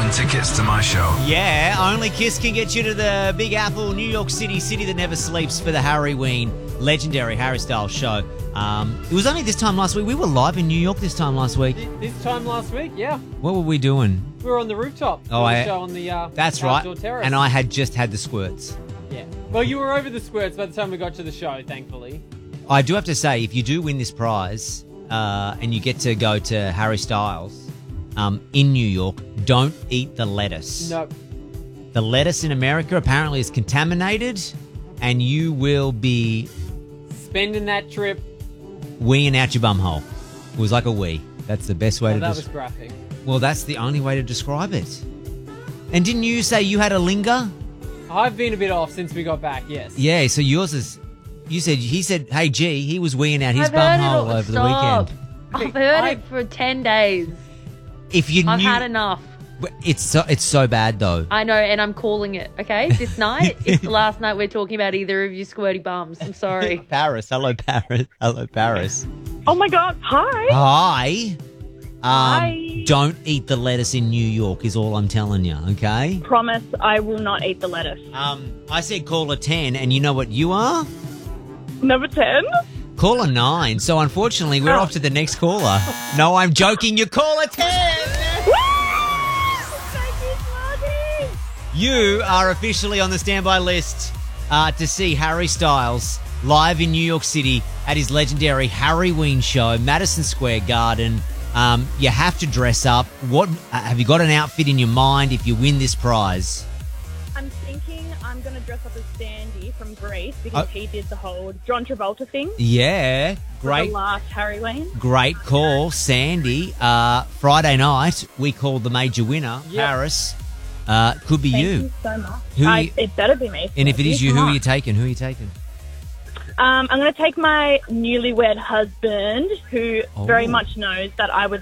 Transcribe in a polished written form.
on tickets to my show. Yeah, only Kiss can get you to the Big Apple, New York City, city that never sleeps, for the Harry Ween legendary Harry Styles show. It was only this time last week. We were live in New York this time last week. This time last week, yeah. What were we doing? We were on the rooftop. Oh, on the show on the that's outdoor right. terrace. And I had just had the squirts. Yeah. Well, you were over the squirts by the time we got to the show, thankfully. I do have to say, if you do win this prize and you get to go to Harry Styles in New York, don't eat the lettuce. Nope. The lettuce in America apparently is contaminated, and you will be Spending that trip. weeing out your bumhole. It was like a wee. That's the best way to That was describe. graphic. Well, that's the only way to describe it. And didn't you say you had a linger? I've been a bit off since we got back, yes. Yeah, so yours is... He said, hey, G, he was weeing out his I've heard bumhole over the weekend. I've heard it for 10 days. If you I've knew... had enough. It's so bad, though. I know, and I'm calling it, okay? This night, it's the last night we're talking about either of you squirty bums. I'm sorry. Paris. Hello, Paris. Hello, Paris. Oh my God! Hi. Hi. Hi. Don't eat the lettuce in New York is all I'm telling you, okay? Promise, I will not eat the lettuce. I said caller 10, and you know what you are? Number 10. Caller 9. So, unfortunately, we're off to the next caller. No, I'm joking. You're caller 10. You are officially on the standby list to see Harry Styles live in New York City at his legendary Harry Ween show, Madison Square Garden. You have to dress up. What have you got an outfit in your mind if you win this prize? I'm thinking I'm going to dress up as Sandy from Grease because he did the whole John Travolta thing. Yeah, For great. the last Harry Wayne. Great call, Sandy. Friday night, we called the major winner, Paris. Could be Thank you. you so much. It better be me. And if it is you, who Come are on. you taking? Who are you taking? I'm going to take my newlywed husband, who very much knows that I would